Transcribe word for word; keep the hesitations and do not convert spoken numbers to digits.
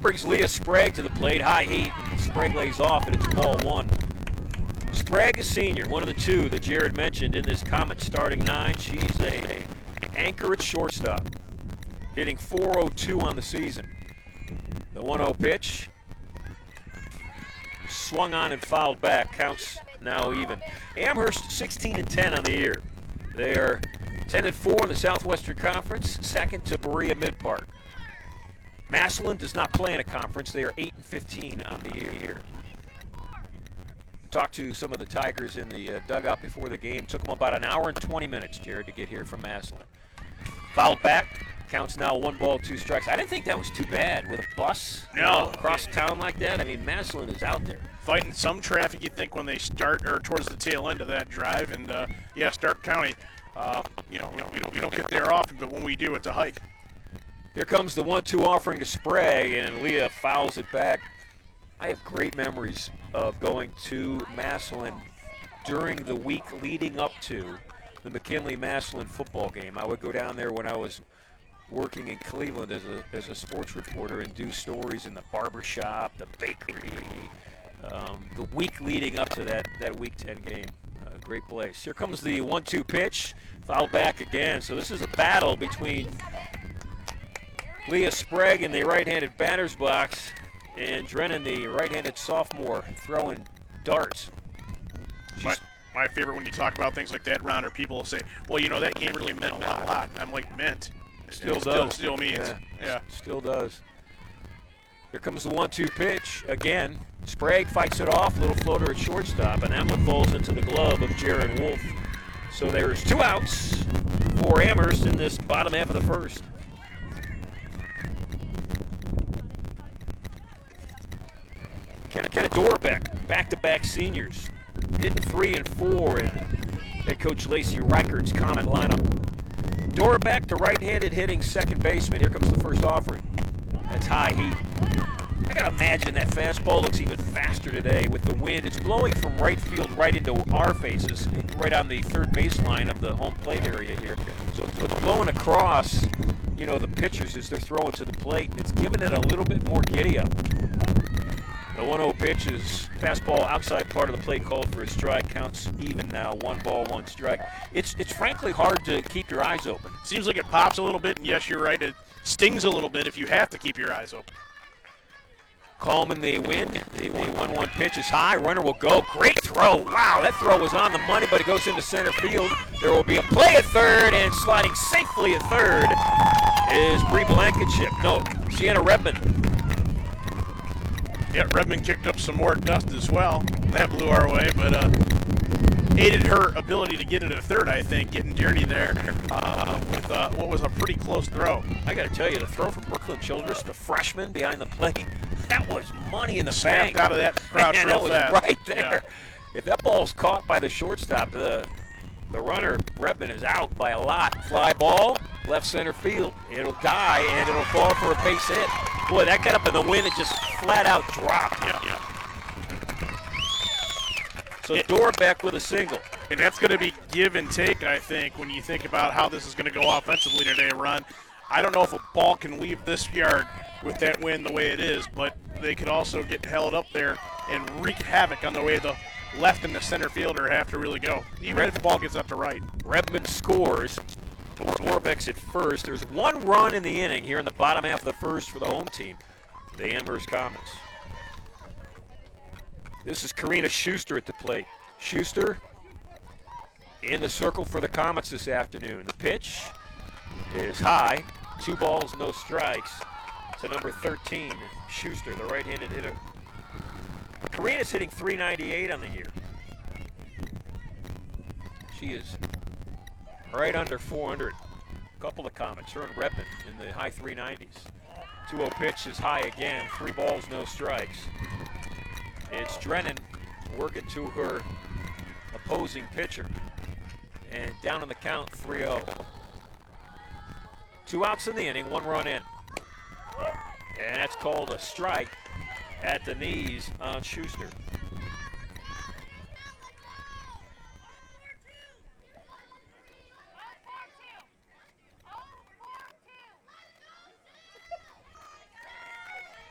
brings Leah Sprague to the plate. High heat. Sprague lays off, and it's ball one. Sprague, a senior, one of the two that Jared mentioned in this Comet starting nine. She's a anchor at shortstop, hitting four oh two on the season. The one oh pitch, swung on and fouled back. Counts now even. Amherst sixteen and ten on the year. They are ten and four in the Southwestern Conference, second to Berea Mid-Park. Massillon does not play in a conference. They are eight and fifteen on the year. Talked to some of the Tigers in the uh, dugout before the game. Took them about an hour and twenty minutes, Jared, to get here from Massillon. Fouled back. Counts now one ball, two strikes. I didn't think that was too bad with a bus no. you know, across town like that. I mean, Massillon is out there. Fighting some traffic, you think, when they start, or towards the tail end of that drive. And, uh, yeah, Stark County, uh, you know, we don't, we, don't, we don't get there often, but when we do, it's a hike. Here comes the one two offering to Sprague, and Leah fouls it back. I have great memories of going to Massillon during the week leading up to the McKinley-Massillon football game. I would go down there when I was working in Cleveland as a as a sports reporter and do stories in the barber shop, the bakery, um, the week leading up to that, that Week ten game. Uh, great place. Here comes the one two pitch, foul back again. So this is a battle between Leah Sprague in the right-handed batter's box and Drennan, the right-handed sophomore, throwing darts. My, my favorite when you talk about things like that, Ron, or people will say, well, you know, that game really meant a lot. I'm like, meant. Still it does. Still, still means. Yeah. yeah. Still does. Here comes the one two pitch again. Sprague fights it off, little floater at shortstop, and that one falls into the glove of Jared Wolf. So there's two outs for Amherst in this bottom half of the first. Kenna Dorbeck, back-to-back seniors, hitting three and four in head coach Lacey Reichert's Comet lineup. Dorbeck, the right-handed hitting second baseman. Here comes the first offering. That's high heat. I gotta imagine that fastball looks even faster today with the wind. It's blowing from right field right into our faces, right on the third baseline of the home plate area here. So it's blowing across, you know, the pitchers as they're throwing to the plate. It's giving it a little bit more giddy up. The one oh pitch is fastball outside part of the plate, called for a strike. Counts even now, one ball, one strike. It's it's frankly hard to keep your eyes open. Seems like it pops a little bit, and yes, you're right, it stings a little bit if you have to keep your eyes open. Coleman, the wind. The one one pitch is high. Runner will go. Great throw. Wow, that throw was on the money, but it goes into center field. There will be a play at third, and sliding safely at third is Bree Blankenship. No, Sienna Redmond. Yeah, Redmond kicked up some more dust as well. That blew our way, but uh, aided her ability to get it at third, I think, getting dirty there uh, with uh, what was a pretty close throw. I got to tell you, the throw from Brooklyn Childress, the freshman behind the plate, that was money in the Snapped bank. out of that crouch Man, real that was fast. right there. Yeah. If that ball's caught by the shortstop, the the runner, Redmond, is out by a lot. Fly ball, left center field. It'll die, and it'll fall for a base hit. Boy, that got up in the wind and just flat out dropped. Yeah, yeah. So it, Dorbeck with a single. And that's going to be give and take, I think, when you think about how this is going to go offensively today, Ron. I don't know if a ball can leave this yard with that wind the way it is, but they could also get held up there and wreak havoc on the way the left and the center fielder have to really go, even if the ball gets up to right. Redmond scores. Dorbeck's at first. There's one run in the inning here in the bottom half of the first for the home team, the Amherst Comets. This is Karina Schuster at the plate. Schuster in the circle for the Comets this afternoon. The pitch is high. Two balls, no strikes to number thirteen, Schuster, the right-handed hitter. Karina's hitting three ninety-eight on the year. She is right under four hundred. A couple of Comets. Her and Redmond in the high three nineties. two oh pitch is high again. Three balls, no strikes. It's Drennan working to her opposing pitcher. And down on the count, three oh. Two outs in the inning, one run in. And that's called a strike at the knees on Schuster.